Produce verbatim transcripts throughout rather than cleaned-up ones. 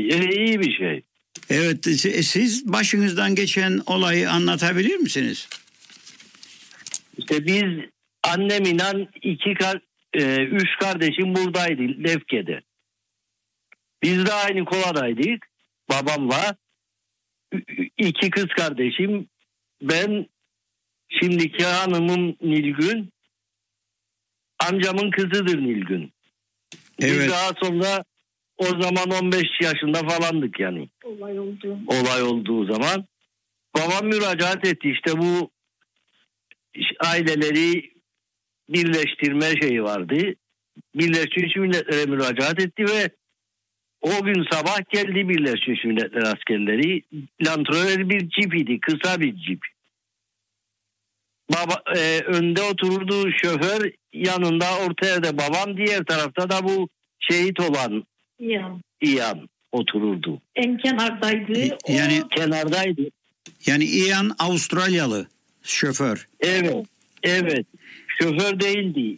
iyi bir şey. Evet, siz başınızdan geçen olayı anlatabilir misiniz? İşte biz annemle iki kar, e, üç kardeşim buradaydı Lefke'de. Biz de aynı koladaydık babamla. İki kız kardeşim, ben, şimdiki hanımım Nilgün, amcamın kızıdır Nilgün. Evet. Biz daha sonra o zaman on beş yaşında falandık yani. Olay oldu. Olay olduğu zaman. Babam müracaat etti, işte bu aileleri birleştirme şeyi vardı. Birleşmiş Milletler'e müracaat etti ve o gün sabah geldi Birleşmiş Milletler askerleri. Land Rover bir cip idi, kısa bir cip. Baba, e, önde otururdu şoför, yanında orta yerde babam, diğer tarafta da bu şehit olan İyan. İyan otururdu. En kenardaydı. Yani o... Kenardaydı. Yani İyan Avustralyalı şoför. Evet, evet. Şoför değildi.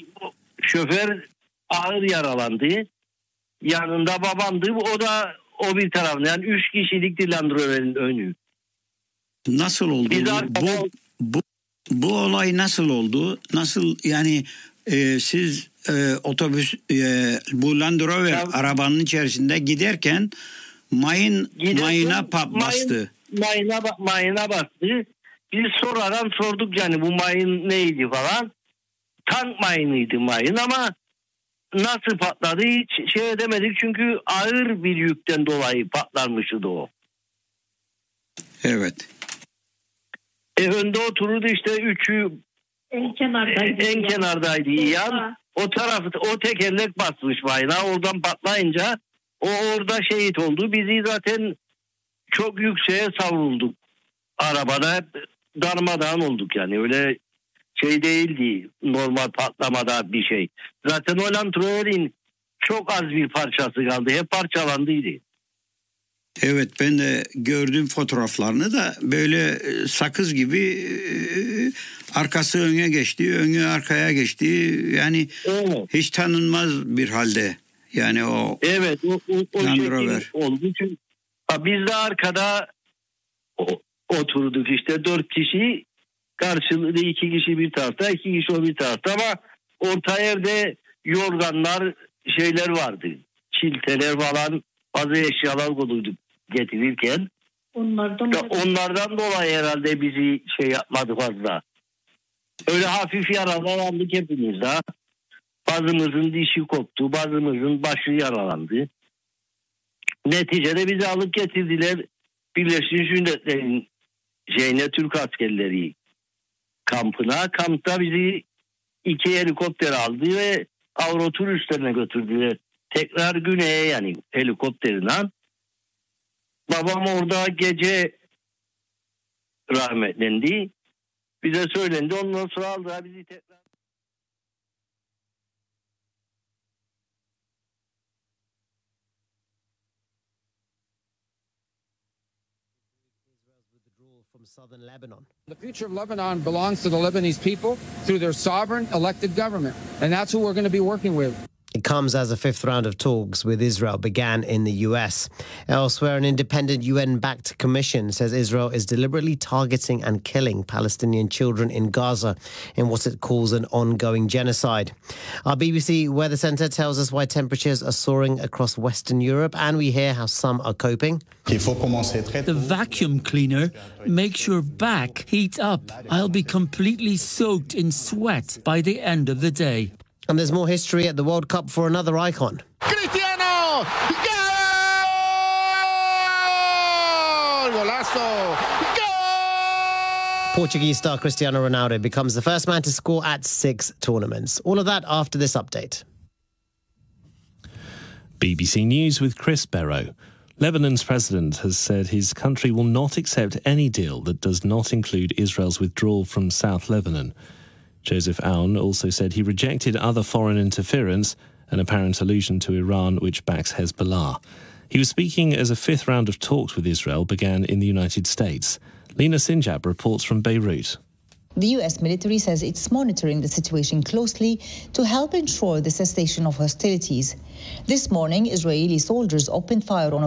Şoför ağır yaralandı. Yanında babamdı. O da o bir tarafında. Yani üç kişilikti Land Rover'in önü. Nasıl oldu? Biz Bu, arkada... bu, bu, bu olay nasıl oldu? Nasıl yani e, siz e, otobüs e, bu Land Rover ya, arabanın içerisinde giderken mayın giderken, mayına pa- bastı. Mayın, mayına, mayına bastı. Biz sonradan sorduk yani bu mayın neydi falan. Tank mayınıydı mayın ama nasıl patladı hiç şey edemedik çünkü ağır bir yükten dolayı patlarmıştı o. Evet. E, önde otururdu işte üçü en kenardaydı. En kenardaydı İyan. O tarafı o tekerlek basmış mayına. Oradan patlayınca o orada şehit oldu. Bizi zaten çok yükseğe savrulduk. Arabada darmadağın olduk yani. Öyle şey değildi normal patlamada bir şey. Zaten o Land Rover'in çok az bir parçası kaldı. Hep parçalandıydı. Evet, ben de gördüm fotoğraflarını da böyle sakız gibi arkası öne geçti, önü arkaya geçti. Yani evet. Hiç tanınmaz bir halde. Yani o Evet, o, o, o Land Rover oldu. Çünkü biz de arkada o, oturduk işte dört kişi, karşılıklı iki kişi bir tarafta, iki kişi o bir tarafta ama orta yerde yorganlar şeyler vardı. Çilteler falan, bazı eşyalar koyduk getirirken. Onlardan, onlardan dolayı herhalde bizi şey yapmadı fazla. Öyle hafif yaralar aldık hepimiz de. Bazımızın dişi koptu, bazımızın başı yaralandı. Neticede bizi alıp getirdiler Birleşmiş Milletler'in şeyine, Türk askerleri kampına. Kampta bizi iki helikopter aldı ve Avrotur üstlerine götürdüler. Tekrar güneye yani helikopterinden. Babam orada gece rahmetlendi. Bize söylendi. Ondan sonra aldılar bizi tekrar. From southern Lebanon. The future of Lebanon belongs to the Lebanese people through their sovereign elected government, and that's who we're going to be working with. It comes as a fifth round of talks with Israel began in the U S. Elsewhere, an independent U N-backed commission says Israel is deliberately targeting and killing Palestinian children in Gaza in what it calls an ongoing genocide. Our B B C Weather Centre tells us why temperatures are soaring across Western Europe, and we hear how some are coping. The vacuum cleaner makes your back heat up. I'll be completely soaked in sweat by the end of the day. And there's more history at the World Cup for another icon. Cristiano! Goal! Golazo! Goal! Portuguese star Cristiano Ronaldo becomes the first man to score at six tournaments. All of that after this update. B B C News with Chris Barrow. Lebanon's president has said his country will not accept any deal that does not include Israel's withdrawal from South Lebanon. Joseph Aoun also said he rejected other foreign interference, an apparent allusion to Iran, which backs Hezbollah. He was speaking as a fifth round of talks with Israel began in the United States. Lena Sinjab reports from Beirut. The U S military says it's monitoring the situation closely to help ensure the cessation of hostilities. This morning, Israeli soldiers opened fire on